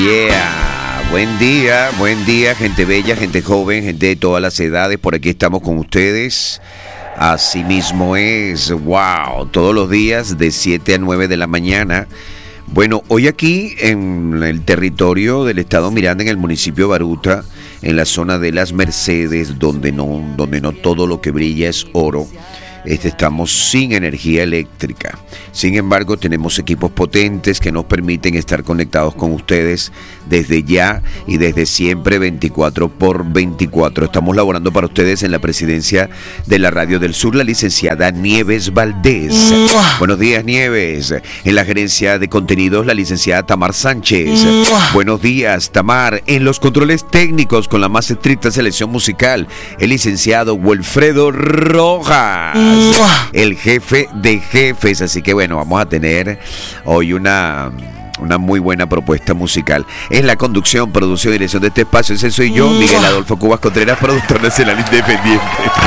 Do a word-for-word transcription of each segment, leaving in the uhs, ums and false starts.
Yeah, buen día, buen día, gente bella, gente joven, gente de todas las edades. Por aquí estamos con ustedes. Así mismo es, wow, todos los días de siete a nueve de la mañana. Bueno, hoy aquí en el territorio del estado Miranda, en el municipio de Baruta, en la zona de Las Mercedes, donde no, donde no todo lo que brilla es oro. Este, estamos sin energía eléctrica. Sin embargo, tenemos equipos potentes que nos permiten estar conectados con ustedes desde ya y desde siempre, veinticuatro por veinticuatro. Estamos laborando para ustedes en la presidencia de la Radio del Sur, la licenciada Nieves Valdés. ¡Mua! Buenos días, Nieves. En la gerencia de contenidos, la licenciada Tamar Sánchez. ¡Mua! Buenos días, Tamar. En los controles técnicos, con la más estricta selección musical, el licenciado Wilfredo Rojas. El jefe de jefes, así que bueno, vamos a tener hoy una, una muy buena propuesta musical. En la conducción, producción y dirección de este espacio, ese soy yo, Miguel Adolfo Cubas Contreras, productor nacional independiente.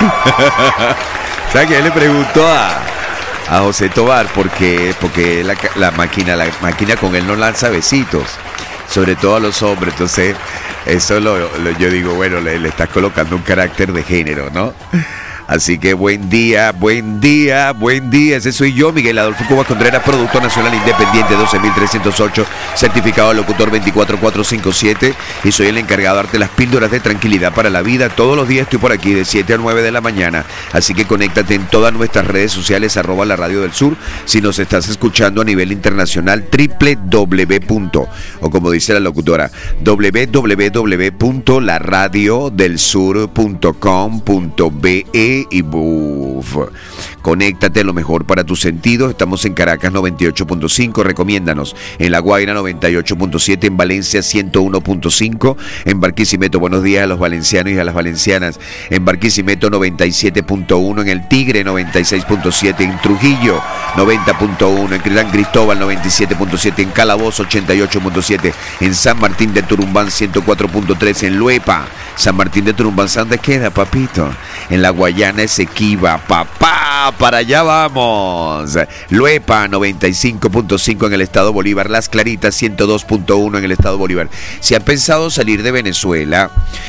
¿Sabes qué? Le preguntó a, a José Tobar porque, porque la, la máquina, la máquina con él no lanza besitos, sobre todo a los hombres. Entonces, eso lo, lo, yo digo, bueno, le, le estás colocando un carácter de género, ¿no? Así que buen día, buen día, buen día. Ese soy yo, Miguel Adolfo Cubas Contreras, productor nacional independiente doce mil trescientos ocho, certificado de locutor veinticuatro mil cuatrocientos cincuenta y siete, y soy el encargado de darte las píldoras de tranquilidad para la vida. Todos los días estoy por aquí de siete a nueve de la mañana, así que conéctate en todas nuestras redes sociales, arroba la Radio del Sur. Si nos estás escuchando a nivel internacional, doble u doble u doble u, o como dice la locutora, doble u doble u doble u punto la radio del sur punto com punto be y buf. Conéctate, lo mejor para tus sentidos. Estamos en Caracas noventa y ocho punto cinco, recomiéndanos. En La Guaira noventa y ocho punto siete, en Valencia ciento uno punto cinco, en Barquisimeto, buenos días a los valencianos y a las valencianas, en Barquisimeto noventa y siete punto uno, en El Tigre noventa y seis punto siete, en Trujillo noventa punto uno, en San Cristóbal noventa y siete punto siete, en Calabozo ochenta y ocho punto siete, en San Martín de Turumbán ciento cuatro punto tres, en Luepa, San Martín de Turumbán, ¿dónde queda, papito? En La Guayana Esequiba, papá, para allá vamos. Luepa noventa y cinco punto cinco en el estado Bolívar, Las Claritas ciento dos punto uno en el estado Bolívar. Si has pensado salir de Venezuela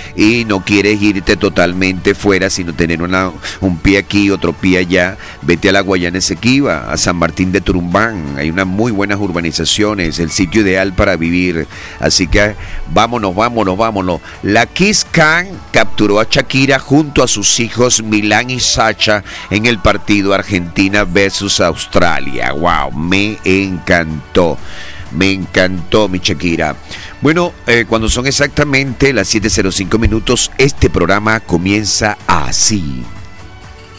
y no quieres irte totalmente fuera, sino tener una, un pie aquí, otro pie allá, vete a La Guayana Esequiba, a San Martín de Turumbán. Hay unas muy buenas urbanizaciones, el sitio ideal para vivir. Así que vámonos, vámonos, vámonos. La Kiss Can capturó a Shakira junto a sus hijos Milán y Sacha en el partido Argentina versus Australia. Wow, me encantó. Me encantó mi Shakira. Bueno, eh, cuando son exactamente las siete cero cinco minutos, este programa comienza así.